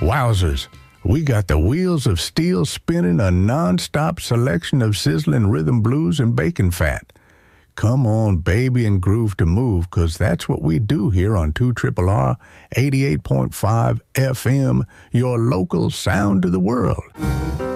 Wowzers, we got the wheels of steel spinning a non-stop selection of sizzling rhythm blues and bacon fat. Come on, baby, and groove to move, 'cause that's what we do here on 2RRR 88.5 FM, your local sound to the world.